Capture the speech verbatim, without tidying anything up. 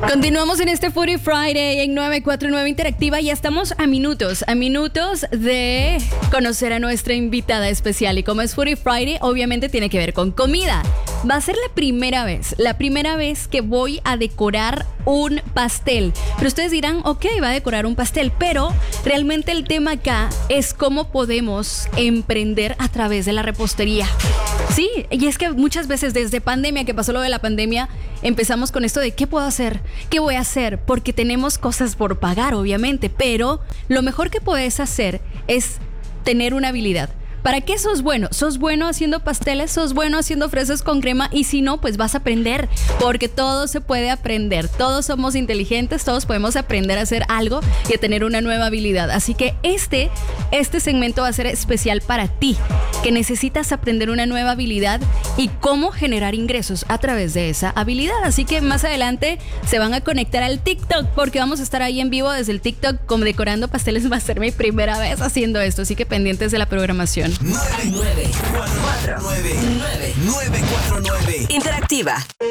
Continuamos en este Foodie Friday en nueve cuatro nueve Interactiva y estamos a minutos, a minutos de conocer a nuestra invitada especial. Y como es Foodie Friday, obviamente tiene que ver con comida. Va a ser la primera vez, la primera vez que voy a decorar un pastel. Pero ustedes dirán, ok, va a decorar un pastel, pero realmente el tema acá es cómo podemos emprender a través de la repostería. Sí, y es que muchas veces desde pandemia, que pasó lo de la pandemia, empezamos con esto de ¿qué puedo hacer? ¿Qué voy a hacer? Porque tenemos cosas por pagar, obviamente, pero lo mejor que puedes hacer es tener una habilidad. ¿Para qué sos bueno? ¿Sos bueno haciendo pasteles? ¿Sos bueno haciendo fresas con crema? Y si no, pues vas a aprender, porque todo se puede aprender. Todos somos inteligentes, todos podemos aprender a hacer algo y a tener una nueva habilidad. Así que este, este segmento va a ser especial para ti, que necesitas aprender una nueva habilidad y cómo generar ingresos a través de esa habilidad. Así que más adelante se van a conectar al TikTok, porque vamos a estar ahí en vivo desde el TikTok como decorando pasteles. Va a ser mi primera vez haciendo esto, así que pendientes de la programación. nueve nueve cuatro nueve nueve nueve cuatro nueve Interactiva.